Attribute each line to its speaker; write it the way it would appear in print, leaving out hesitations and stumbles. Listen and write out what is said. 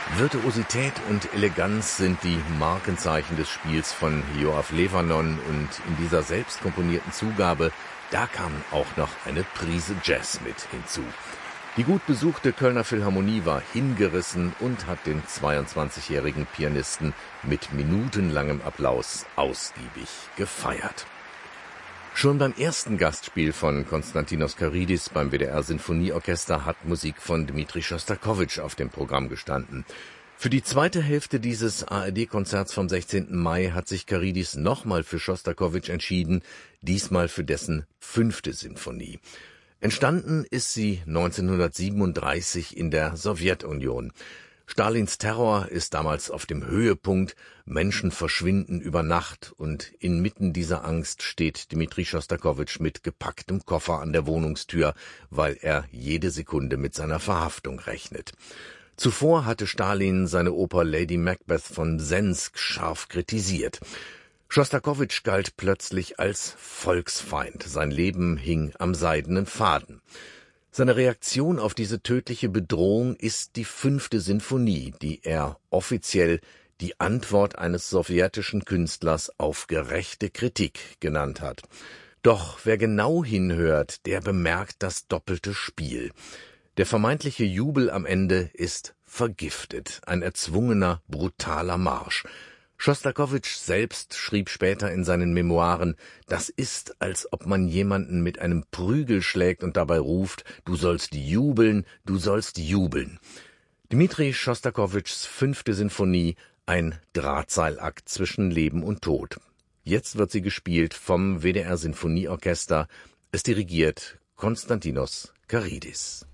Speaker 1: Virtuosität und Eleganz sind die Markenzeichen des Spiels von Yoav Levanon und in dieser selbst komponierten Zugabe, da kam auch noch eine Prise Jazz mit hinzu. Die gut besuchte Kölner Philharmonie war hingerissen und hat den 22-jährigen Pianisten mit minutenlangem Applaus ausgiebig gefeiert. Schon beim ersten Gastspiel von Konstantinos Karidis beim WDR Sinfonieorchester hat Musik von Dmitri Schostakowitsch auf dem Programm gestanden. Für die zweite Hälfte dieses ARD-Konzerts vom 16. Mai hat sich Karidis nochmal für Schostakowitsch entschieden, diesmal für dessen 5. Sinfonie. Entstanden ist sie 1937 in der Sowjetunion. Stalins Terror ist damals auf dem Höhepunkt, Menschen verschwinden über Nacht und inmitten dieser Angst steht Dmitri Schostakowitsch mit gepacktem Koffer an der Wohnungstür, weil er jede Sekunde mit seiner Verhaftung rechnet. Zuvor hatte Stalin seine Oper Lady Macbeth von Sensk scharf kritisiert. Schostakowitsch galt plötzlich als Volksfeind, sein Leben hing am seidenen Faden. Seine Reaktion auf diese tödliche Bedrohung ist die 5. Sinfonie, die er offiziell die Antwort eines sowjetischen Künstlers auf gerechte Kritik genannt hat. Doch wer genau hinhört, der bemerkt das doppelte Spiel. Der vermeintliche Jubel am Ende ist vergiftet, ein erzwungener, brutaler Marsch. Schostakowitsch selbst schrieb später in seinen Memoiren, das ist, als ob man jemanden mit einem Prügel schlägt und dabei ruft, du sollst jubeln, du sollst jubeln. Dmitri Schostakowitschs 5. Sinfonie, ein Drahtseilakt zwischen Leben und Tod. Jetzt wird sie gespielt vom WDR Sinfonieorchester. Es dirigiert Konstantinos Karidis.